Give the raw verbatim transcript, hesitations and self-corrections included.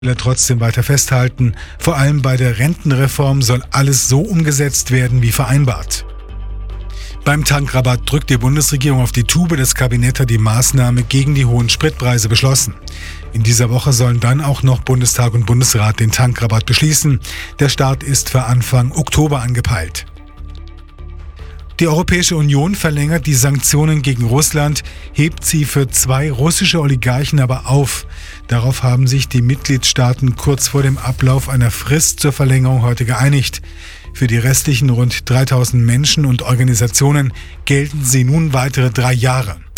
trotzdem weiter festhalten, vor allem bei der Rentenreform soll alles so umgesetzt werden wie vereinbart. Beim Tankrabatt drückt die Bundesregierung auf die Tube, das Kabinett hat die Maßnahme gegen die hohen Spritpreise beschlossen. In dieser Woche sollen dann auch noch Bundestag und Bundesrat den Tankrabatt beschließen. Der Start ist für Anfang Oktober angepeilt. Die Europäische Union verlängert die Sanktionen gegen Russland, hebt sie für zwei russische Oligarchen aber auf. Darauf haben sich die Mitgliedstaaten kurz vor dem Ablauf einer Frist zur Verlängerung heute geeinigt. Für die restlichen rund dreitausend Menschen und Organisationen gelten sie nun weitere drei Jahre.